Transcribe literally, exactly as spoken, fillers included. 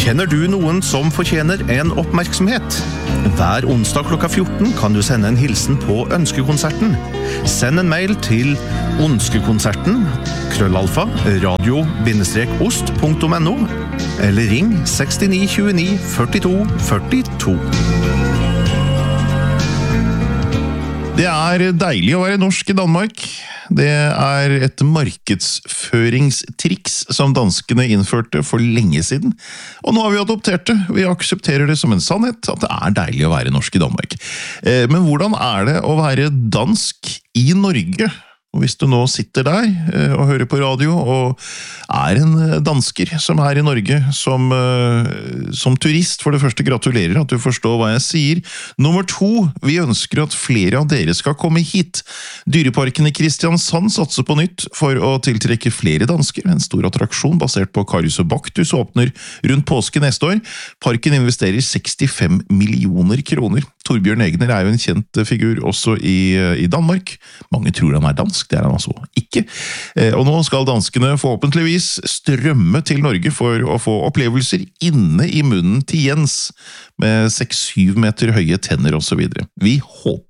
Kjenner du noen som fortjener en oppmerksomhet? Hver onsdag klokka fjorten kan du sende en hilsen på Ønskekonserten. Send en mail til ønskekonserten krøllalfa radio-ost punktum no eller ring sekstini tjueni førtito førtito. Det er deilig å være norsk i Danmark. Det er et markedsføringstriks som danskene innførte for lenge siden. Og nå har vi adoptert det. Vi aksepterer det som en sannhet at det er deilig å være norsk i Danmark. Men hvordan er det å være dansk i Norge? Og hvis du nå sitter der og hører på radio og er en dansker som er i Norge som, som turist, for det første gratulerer at du forstår hva jeg sier. Nummer to, vi ønsker at flere av dere skal komme hit. Dyreparken i Kristiansand satser på nytt for å tiltrekke flere dansker. En stor attraksjon basert på Karius og Baktus åpner rundt påske neste år. Parken investerer sekstifem millioner kroner. Torbjørn Egner er jo en kjent figur også i, i Danmark. Mange tror han er dansk, det er han altså ikke. Og nå skal danskene forhåpentligvis strømme til Norge for å få opplevelser inne i munnen til Jens, med seks syv meter høye tenner og så videre. Vi håper